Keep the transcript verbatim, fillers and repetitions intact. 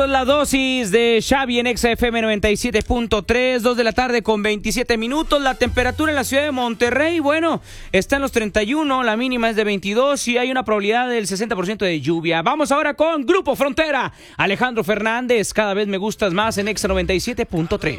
La dosis de Xavi en Exa F M noventa y siete punto tres, dos de la tarde con veintisiete minutos. La temperatura en la ciudad de Monterrey, bueno, está en los treinta y uno, la mínima es de veintidós y hay una probabilidad del sesenta por ciento de lluvia. Vamos ahora con Grupo Frontera. Alejandro Fernández, cada vez me gustas más en Exa noventa y siete punto tres.